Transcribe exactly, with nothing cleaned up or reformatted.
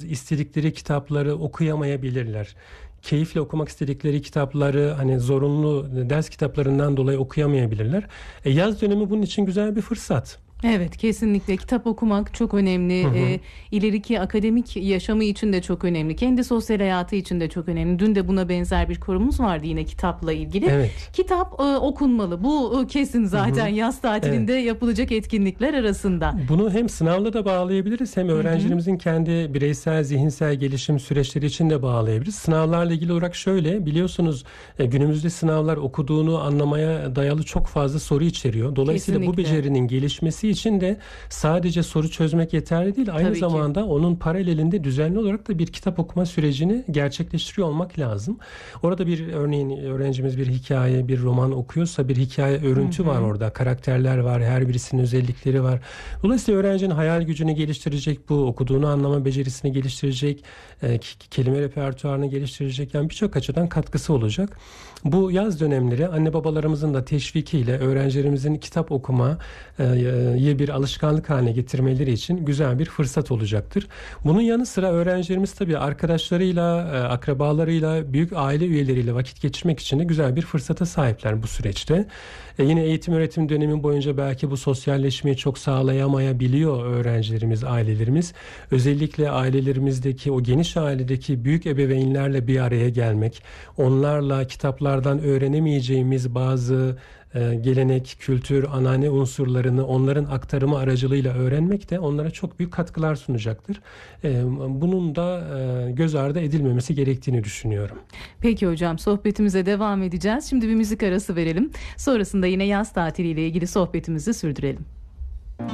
istedikleri kitapları okuyamayabilirler. Keyifle okumak istedikleri kitapları hani zorunlu ders kitaplarından dolayı okuyamayabilirler. E, yaz dönemi bunun için güzel bir fırsat. Evet, kesinlikle kitap okumak çok önemli. Hı hı. E, ileriki akademik yaşamı için de çok önemli. Kendi sosyal hayatı için de çok önemli. Dün de buna benzer bir konumuz vardı yine kitapla ilgili. Evet. Kitap e, okunmalı. Bu e, kesin zaten Hı hı. yaz tatilinde evet. yapılacak etkinlikler arasında. Bunu hem sınavla da bağlayabiliriz hem öğrencilerimizin hı hı. kendi bireysel zihinsel gelişim süreçleri için de bağlayabiliriz. Sınavlarla ilgili olarak şöyle biliyorsunuz e, günümüzde sınavlar okuduğunu anlamaya dayalı çok fazla soru içeriyor. Dolayısıyla Kesinlikle. bu becerinin gelişmesi için de sadece soru çözmek yeterli değil. Aynı Tabii zamanda ki. onun paralelinde düzenli olarak da bir kitap okuma sürecini gerçekleştiriyor olmak lazım. Orada bir örneğin öğrencimiz bir hikaye, bir roman okuyorsa bir hikaye örüntü hı hı. var orada. Karakterler var, her birisinin özellikleri var. Dolayısıyla öğrencinin hayal gücünü geliştirecek, bu okuduğunu anlama becerisini geliştirecek, e, kelime repertuarını geliştirecek. Yani birçok açıdan katkısı olacak. Bu yaz dönemleri anne babalarımızın da teşvikiyle öğrencilerimizin kitap okuma e, bir alışkanlık haline getirmeleri için güzel bir fırsat olacaktır. Bunun yanı sıra öğrencilerimiz tabii arkadaşlarıyla, akrabalarıyla, büyük aile üyeleriyle vakit geçirmek için de güzel bir fırsata sahipler bu süreçte. E yine eğitim öğretim dönemi boyunca belki bu sosyalleşmeyi çok sağlayamayabiliyor öğrencilerimiz, ailelerimiz. Özellikle ailelerimizdeki o geniş ailedeki büyük ebeveynlerle bir araya gelmek, onlarla kitaplardan öğrenemeyeceğimiz bazı gelenek, kültür, anneanne unsurlarını onların aktarımı aracılığıyla öğrenmek de onlara çok büyük katkılar sunacaktır. Bunun da göz ardı edilmemesi gerektiğini düşünüyorum. Peki hocam, sohbetimize devam edeceğiz. Şimdi bir müzik arası verelim. Sonrasında yine yaz tatiliyle ilgili sohbetimizi sürdürelim.